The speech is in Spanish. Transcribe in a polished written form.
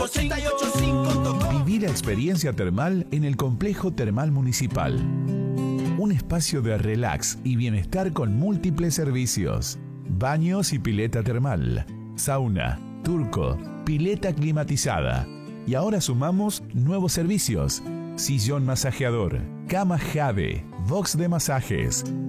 885. Viví la experiencia termal en el Complejo Termal Municipal. Un espacio de relax y bienestar con múltiples servicios. Baños y pileta termal, sauna, turco, pileta climatizada. Y ahora sumamos nuevos servicios: sillón masajeador, cama Jade, box de masajes,